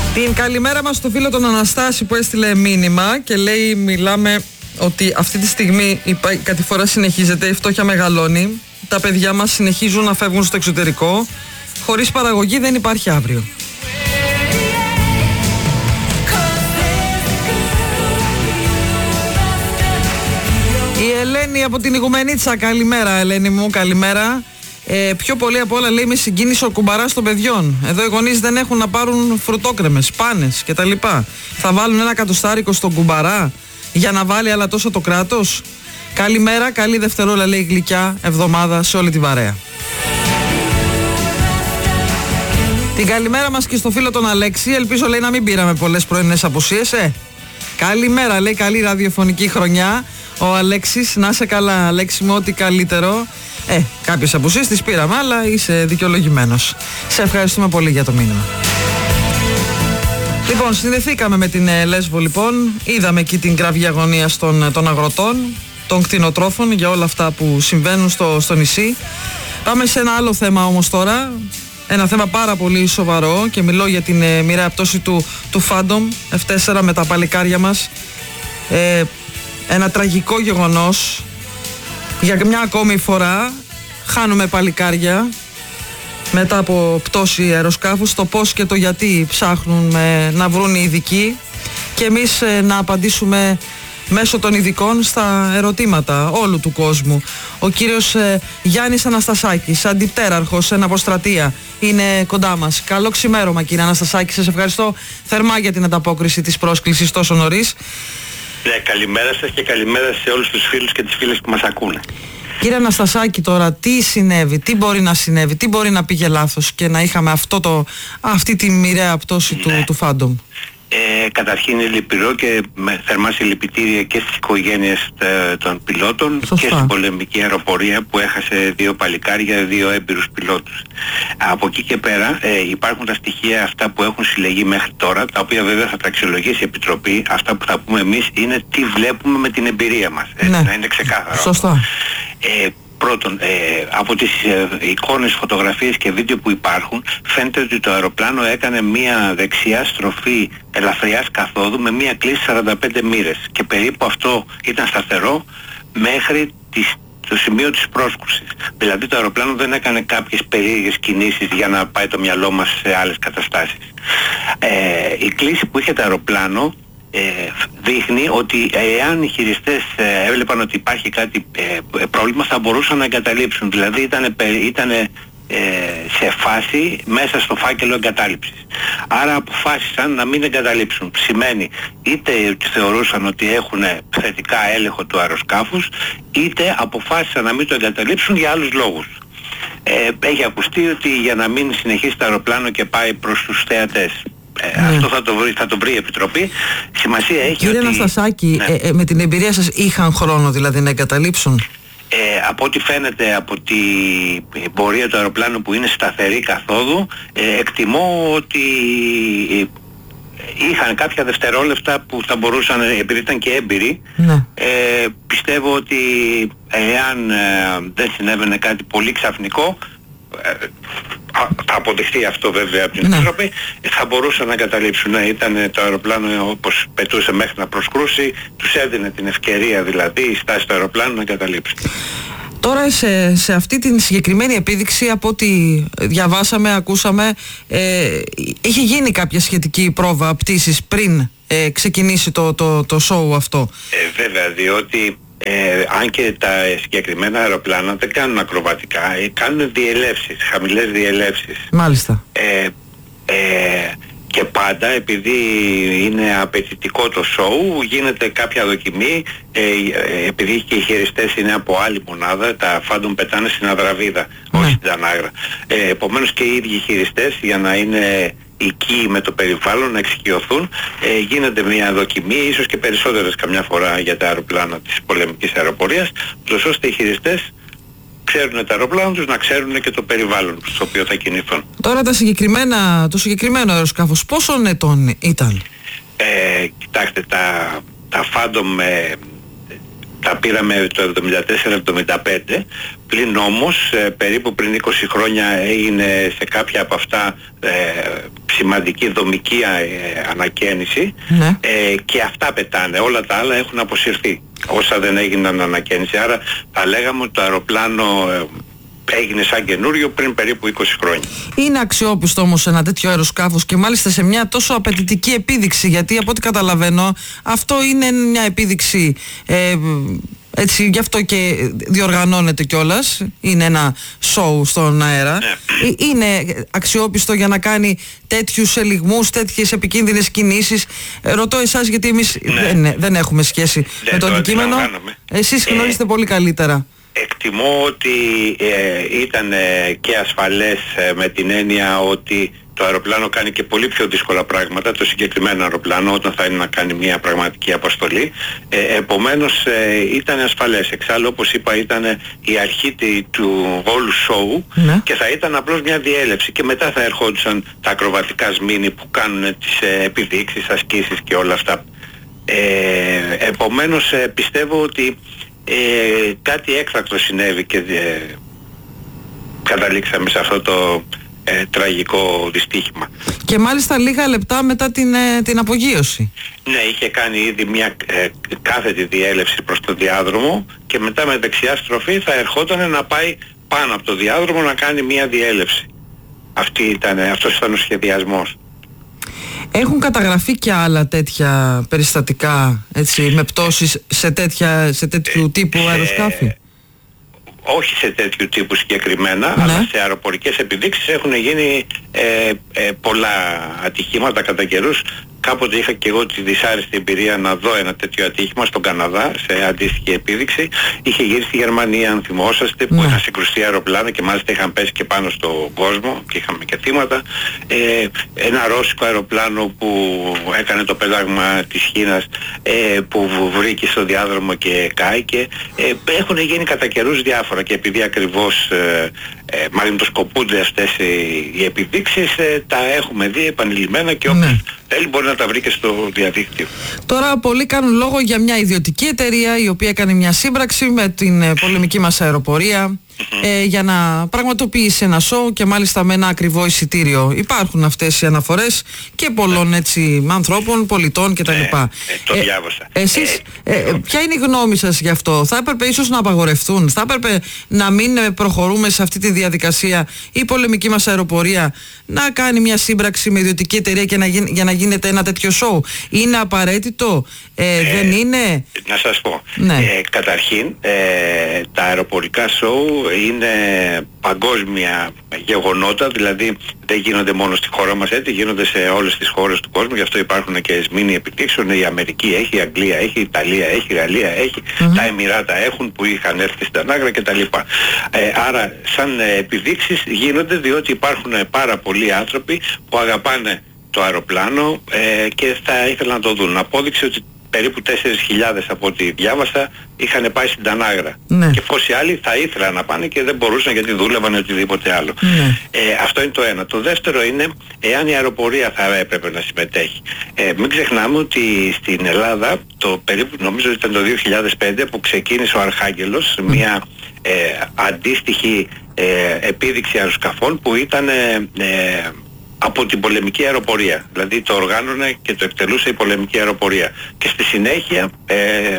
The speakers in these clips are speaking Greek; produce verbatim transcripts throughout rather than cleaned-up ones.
Την καλημέρα μας στο φίλο τον Αναστάση που έστειλε μήνυμα και λέει: μιλάμε ότι αυτή τη στιγμή η κατηφορά συνεχίζεται, η φτώχεια μεγαλώνει, τα παιδιά μας συνεχίζουν να φεύγουν στο εξωτερικό, χωρίς παραγωγή δεν υπάρχει αύριο. Η Ελένη από την Ιγουμενίτσα, καλημέρα Ελένη μου, καλημέρα. Ε, πιο πολύ από όλα λέει με συγκίνησε ο κουμπαράς των παιδιών. Εδώ οι γονείς δεν έχουν να πάρουν φρουτόκρεμες, πάνες κτλ. Θα βάλουν ένα κατοστάρικο στον κουμπαρά για να βάλει άλλα τόσο το κράτος. Καλημέρα, καλή Δευτερόλα λέει γλυκιά εβδομάδα σε όλη την παρέα. Την καλημέρα μας και στο φίλο τον Αλέξη. Ελπίζω λέει να μην πήραμε πολλές πρωινές απουσίες. Ε. Καλημέρα λέει, καλή ραδιοφωνική χρονιά. Ο Αλέξης, να είσαι καλά Αλέξη μου, ό,τι καλύτερο. Ε, κάποιες απουσίες τις πήραμε, αλλά είσαι δικαιολογημένος. Σε ευχαριστούμε πολύ για το μήνυμα. Λοιπόν, συνδεθήκαμε με την ε, Λέσβο λοιπόν. Είδαμε εκεί την κραυγή αγωνίας των, των αγροτών, των κτηνοτρόφων για όλα αυτά που συμβαίνουν στο, στο νησί. Πάμε σε ένα άλλο θέμα όμως τώρα. Ένα θέμα πάρα πολύ σοβαρό και μιλώ για την ε, μοιραία πτώση του, του Phantom εφ τέσσερα με τα παλικάρια μας. Ε, ένα τραγικό γεγονός. Για μια ακόμη φορά χάνουμε παλικάρια μετά από πτώση αεροσκάφους. Το πώς και το γιατί ψάχνουν ε, να βρουν οι ειδικοί και εμείς ε, να απαντήσουμε μέσω των ειδικών στα ερωτήματα όλου του κόσμου. Ο κύριος ε, Γιάννης Αναστασάκης, αντιπτέραρχος εν αποστρατεία, είναι κοντά μας. Καλό ξημέρωμα κύριε Αναστασάκη, σας ευχαριστώ θερμά για την ανταπόκριση της πρόσκλησης τόσο νωρίς. Ναι, καλημέρα σας και καλημέρα σε όλους τους φίλους και τις φίλες που μας ακούνε. Κύριε Αναστασάκη, τώρα τι συνέβη, τι μπορεί να συνέβη, τι μπορεί να πήγε λάθος και να είχαμε αυτό το, αυτή τη μοιραία πτώση ναι. του, του Phantom. Ε, καταρχήν είναι λυπηρό και με θερμά συλληπιτήρια και στις οικογένειες τε, των πιλότων. Σωστά. Και στην πολεμική αεροπορία που έχασε δύο παλικάρια, δύο έμπειρους πιλότους. Από εκεί και πέρα ε, υπάρχουν τα στοιχεία αυτά που έχουν συλλεγεί μέχρι τώρα, τα οποία βέβαια θα τα αξιολογήσει η Επιτροπή. Αυτά που θα πούμε εμείς είναι τι βλέπουμε με την εμπειρία μας. Έτσι, ναι. Να είναι ξεκάθαρο. Σωστά. Ε, Πρώτον, ε, από τις ε, εικόνες, φωτογραφίες και βίντεο που υπάρχουν φαίνεται ότι το αεροπλάνο έκανε μία δεξιά στροφή ελαφριάς καθόδου με μία κλίση σαράντα πέντε μοίρες και περίπου αυτό ήταν σταθερό μέχρι τις, το σημείο της πρόσκρουσης. Δηλαδή το αεροπλάνο δεν έκανε κάποιες περίεργες κινήσεις για να πάει το μυαλό μας σε άλλες καταστάσεις. Ε, η κλίση που είχε το αεροπλάνο Ε, δείχνει ότι εάν οι χειριστές ε, έβλεπαν ότι υπάρχει κάτι ε, πρόβλημα θα μπορούσαν να εγκαταλείψουν. Δηλαδή ήταν ήτανε, ε, σε φάση μέσα στο φάκελο εγκατάλειψης. Άρα αποφάσισαν να μην εγκαταλείψουν. Σημαίνει είτε θεωρούσαν ότι έχουν θετικά έλεγχο του αεροσκάφους, είτε αποφάσισαν να μην το εγκαταλείψουν για άλλους λόγους. Ε, έχει ακουστεί ότι για να μην συνεχίσει το αεροπλάνο και πάει προς τους θεατές. Ε, ναι. Αυτό θα το, βρει, θα το βρει η Επιτροπή. Σημασία έχει. Κύριε ότι... Αναστασάκη, ναι. ε, ε, με την εμπειρία σας είχαν χρόνο δηλαδή να εγκαταλείψουν? Ε, από ό,τι φαίνεται από την πορεία του αεροπλάνου που είναι σταθερή καθόδου, ε, εκτιμώ ότι είχαν κάποια δευτερόλεπτα που θα μπορούσαν, επειδή ήταν και έμπειροι, ναι. ε, πιστεύω ότι εάν ε, δεν συνέβαινε κάτι πολύ ξαφνικό, ε, θα αποδειχθεί αυτό βέβαια από την ναι. Επιτροπή, θα μπορούσαν να καταλήψουν. Ναι, ήταν το αεροπλάνο όπως πετούσε μέχρι να προσκρούσει, τους έδινε την ευκαιρία δηλαδή η στάση του αεροπλάνου να καταλήψει. Τώρα σε, σε αυτή την συγκεκριμένη επίδειξη, από ό,τι διαβάσαμε, ακούσαμε, ε, είχε γίνει κάποια σχετική πρόβα πτήσης πριν ε, ξεκινήσει το, το, το show αυτό. Ε, βέβαια, διότι Ε, αν και τα συγκεκριμένα αεροπλάνα δεν κάνουν ακροβατικά, ε, κάνουν διελεύσεις, χαμηλές διελεύσεις. Μάλιστα. Ε, ε, και πάντα επειδή είναι απαιτητικό το show γίνεται κάποια δοκιμή, ε, ε, επειδή και οι χειριστές είναι από άλλη μονάδα, τα Phantom πετάνε στην Αδραβίδα, ναι. όχι στην Τανάγρα. Ε, επομένως και οι ίδιοι χειριστές για να είναι εκεί με το περιβάλλον να εξοικειωθούν, ε, γίνεται μια δοκιμή, ίσως και περισσότερες καμιά φορά για τα αεροπλάνα της πολεμικής αεροπορίας, τόσο ώστε οι χειριστές ξέρουν τα αεροπλάνα τους, να ξέρουν και το περιβάλλον στο οποίο θα κινηθούν. Τώρα τα συγκεκριμένα, το συγκεκριμένο αεροσκάφος πόσων ετών ήταν? Ε, κοιτάξτε, τα, τα Phantom ε, τα πήραμε το εβδομήντα τέσσερα εβδομήντα πέντε, πλην όμως ε, περίπου πριν είκοσι χρόνια έγινε σε κάποια από αυτά ε, σημαντική δομική ε, ανακαίνιση, ναι. ε, και αυτά πετάνε, όλα τα άλλα έχουν αποσυρθεί όσα δεν έγιναν ανακαίνιση. Άρα θα λέγαμε ότι το αεροπλάνο ε, έγινε σαν καινούριο πριν περίπου είκοσι χρόνια. Είναι αξιόπιστο όμως ένα τέτοιο αεροσκάφος και μάλιστα σε μια τόσο απαιτητική επίδειξη, γιατί από ό,τι καταλαβαίνω αυτό είναι μια επίδειξη, ε, έτσι γι' αυτό και διοργανώνεται κιόλας, είναι ένα show στον αέρα. Ναι. Είναι αξιόπιστο για να κάνει τέτοιους ελιγμούς, τέτοιες επικίνδυνες κινήσεις? Ρωτώ εσάς γιατί εμείς ναι. δεν, δεν έχουμε σχέση δεν με το αντικείμενο. Εσείς γνωρίζετε ε... πολύ καλύτερα. Εκτιμώ ότι ε, ήταν ε, και ασφαλές ε, με την έννοια ότι το αεροπλάνο κάνει και πολύ πιο δύσκολα πράγματα, το συγκεκριμένο αεροπλάνο, όταν θα είναι να κάνει μια πραγματική αποστολή. Ε, επομένως ε, ήταν ασφαλές. Εξάλλου, όπως είπα, ήταν η αρχή του όλου show, ναι. και θα ήταν απλώς μια διέλευση και μετά θα ερχόντουσαν τα ακροβατικά σμήνη που κάνουν τις ε, επιδείξεις, ασκήσεις και όλα αυτά. Ε, επομένως ε, πιστεύω ότι Ε, κάτι έκτακτο συνέβη και ε, καταλήξαμε σε αυτό το ε, τραγικό δυστύχημα. Και μάλιστα λίγα λεπτά μετά την, ε, την απογείωση. Ναι, είχε κάνει ήδη μια ε, κάθετη διέλευση προς το διάδρομο και μετά με δεξιά στροφή θα ερχόταν να πάει πάνω από το διάδρομο να κάνει μια διέλευση. Αυτή ήταν, αυτός ήταν ο σχεδιασμός. Έχουν καταγραφεί και άλλα τέτοια περιστατικά, έτσι, με πτώσεις σε, τέτοια, σε τέτοιου ε, τύπου αεροσκάφη? Ε, όχι σε τέτοιου τύπου συγκεκριμένα, ναι. αλλά σε αεροπορικές επιδείξεις έχουν γίνει ε, ε, πολλά ατυχήματα κατά καιρούς. Κάποτε είχα και εγώ τη δυσάρεστη εμπειρία να δω ένα τέτοιο ατύχημα στον Καναδά, σε αντίστοιχη επίδειξη. Είχε γύρει στη Γερμανία, αν θυμόσαστε, που ναι. είχαν συγκρουστεί αεροπλάνα και μάλιστα είχαν πέσει και πάνω στον κόσμο και είχαμε και θύματα. Ε, ένα ρώσικο αεροπλάνο που έκανε το πέταγμα της Κίνας, ε, που βρήκε στο διάδρομο και κάηκε. Ε, έχουν γίνει κατά καιρούς διάφορα και επειδή ακριβώς ε, ε, μαγνητοσκοπούνται αυτές οι, οι επιδείξεις, ε, τα έχουμε δει επανειλημμένα και όποιος ναι. θέλει μπορεί να τα βρει και στο διαδίκτυο. Τώρα πολλοί κάνουν λόγο για μια ιδιωτική εταιρεία η οποία έκανε μια σύμπραξη με την ε, πολεμική μας αεροπορία ε, για να πραγματοποιήσει ένα σοου και μάλιστα με ένα ακριβό εισιτήριο. Υπάρχουν αυτές οι αναφορές και πολλών έτσι ανθρώπων, πολιτών κτλ. Ε, ε, το ε, διάβασα. Εσείς, ε, ε, ποια είναι η γνώμη σας γι' αυτό? Θα έπρεπε ίσως να απαγορευτούν? Θα έπρεπε να μην προχωρούμε σε αυτή τη διαδικασία η πολεμική μας αεροπορία να κάνει μια σύμπραξη με ιδιωτική εταιρεία και να γι, για να γίνεται ένα τέτοιο σοου? Είναι απαραίτητο? Ε, ε, δεν είναι? Να σας πω. Ναι. Ε, καταρχήν, ε, τα αεροπορικά σοου είναι παγκόσμια γεγονότα, δηλαδή δεν γίνονται μόνο στη χώρα μας, έτσι γίνονται σε όλες τις χώρες του κόσμου, γι' αυτό υπάρχουν και σμήνοι επιδείξεων. Η Αμερική έχει, η Αγγλία έχει, η Ιταλία έχει, η Γαλλία έχει, mm-hmm. τα Εμιράτα έχουν που είχαν έρθει στην Τανάγρα κτλ. Ε, άρα σαν επιδείξεις γίνονται διότι υπάρχουν πάρα πολλοί άνθρωποι που αγαπάνε το αεροπλάνο ε, και θα ήθελαν να το δουν. Απόδειξε ότι περίπου τέσσερις χιλιάδες από ό,τι διάβασα είχαν πάει στην Τανάγρα. Ναι. Και πόσοι άλλοι θα ήθελαν να πάνε και δεν μπορούσαν γιατί δούλευαν οτιδήποτε άλλο. Ναι. Ε, αυτό είναι το ένα. Το δεύτερο είναι εάν η αεροπορία θα έπρεπε να συμμετέχει. Ε, μην ξεχνάμε ότι στην Ελλάδα το περίπου νομίζω ήταν το δύο χιλιάδες πέντε που ξεκίνησε ο Αρχάγγελος, mm. μια ε, αντίστοιχη ε, επίδειξη αεροσκαφών που ήταν ε, ε, από την πολεμική αεροπορία. Δηλαδή το οργάνωνε και το εκτελούσε η πολεμική αεροπορία. Και στη συνέχεια ε,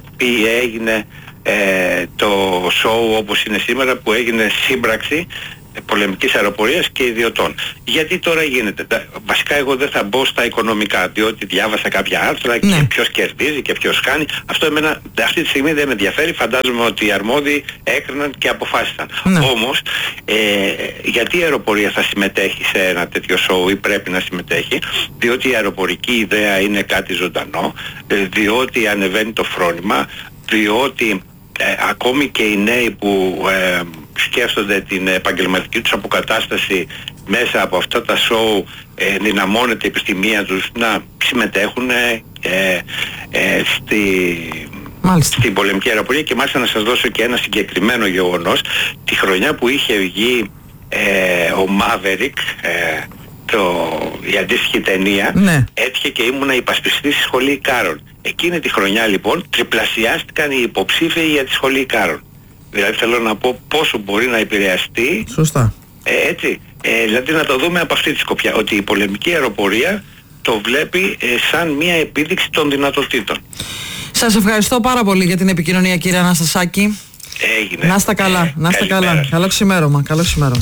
έγινε ε, το show όπως είναι σήμερα, που έγινε σύμπραξη πολεμικής αεροπορίας και ιδιωτών. Γιατί τώρα γίνεται? Βασικά εγώ δεν θα μπω στα οικονομικά, διότι διάβασα κάποια άρθρα ναι. και ποιος κερδίζει και ποιος χάνει. Αυτό εμένα αυτή τη στιγμή δεν με ενδιαφέρει. Φαντάζομαι ότι οι αρμόδιοι έκριναν και αποφάσισαν. Ναι. Όμως, ε, γιατί η αεροπορία θα συμμετέχει σε ένα τέτοιο show ή πρέπει να συμμετέχει? Διότι η αεροπορική ιδέα είναι κάτι ζωντανό, διότι ανεβαίνει το φρόνημα, διότι ε, ακόμη και οι νέοι που ε, σκέφτονται την επαγγελματική τους αποκατάσταση μέσα από αυτά τα show, ε, δυναμώνεται η επιστημία τους να συμμετέχουν ε, ε, στη, στην πολεμική αεροπορία. Και μάλιστα να σας δώσω και ένα συγκεκριμένο γεγονός. Τη χρονιά που είχε βγει ε, ο Maverick, ε, το, η αντίστοιχη ταινία, ναι. έτυχε και ήμουνα υπασπιστής στη σχολή Κάρολ. Εκείνη τη χρονιά λοιπόν τριπλασιάστηκαν οι υποψήφοι για τη σχολή Ικάρων. Δηλαδή θέλω να πω πόσο μπορεί να επηρεαστεί. Σωστά. Ε, έτσι. Ε, δηλαδή να το δούμε από αυτή τη σκοπιά. Ότι η πολεμική αεροπορία το βλέπει ε, σαν μια επίδειξη των δυνατοτήτων. Σας ευχαριστώ πάρα πολύ για την επικοινωνία, κύριε Αναστασάκη. Έγινε. Να είστε καλά. Ε, να είστε καλά. Καλό ξημέρωμα. Καλό ξημέρωμα.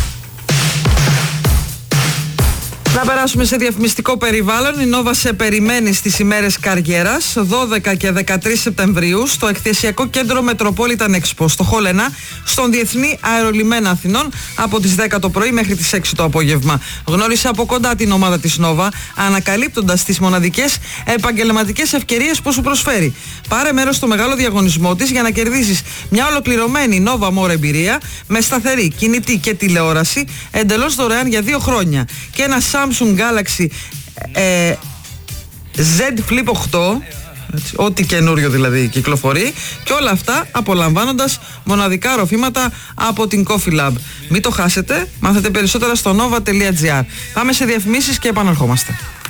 Να περάσουμε σε διαφημιστικό περιβάλλον. Η Νόβα σε περιμένει στις ημέρες καριέρας δώδεκα και δεκατρείς Σεπτεμβρίου στο εκθεσιακό κέντρο Metropolitan Expo στο Χόλενα, στον Διεθνή Αερολιμένα Αθηνών, από τις δέκα το πρωί μέχρι τις έξι το απόγευμα. Γνώρισε από κοντά την ομάδα της Νόβα, ανακαλύπτοντας τις μοναδικές επαγγελματικές ευκαιρίες που σου προσφέρει. Πάρε μέρος στο μεγάλο διαγωνισμό της για να κερδίσεις μια ολοκληρωμένη Nova More εμπειρία με σταθερή, κινητή και τηλεόραση εντελώς δωρεάν για δύο χρόνια και ένα Samsung Galaxy ε, Z Flip οκτώ, έτσι, ό,τι καινούριο δηλαδή κυκλοφορεί, και όλα αυτά απολαμβάνοντας μοναδικά ροφήματα από την Coffee Lab. Μην το χάσετε, μάθετε περισσότερα στο nova τελεία gr. Πάμε σε διαφημίσεις και επαναρχόμαστε.